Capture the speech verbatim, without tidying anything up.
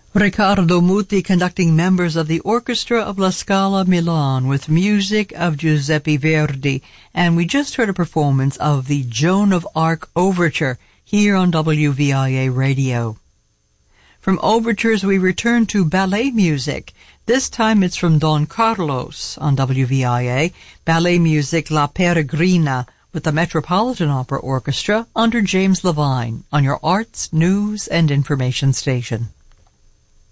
Riccardo Muti conducting members of the Orchestra of La Scala Milan with music of Giuseppe Verdi. And we just heard a performance of the Joan of Arc Overture here on W V I A Radio. From overtures we return to ballet music. This time it's from Don Carlos on W V I A. Ballet music La Peregrina with the Metropolitan Opera Orchestra under James Levine on your arts, news, and information station.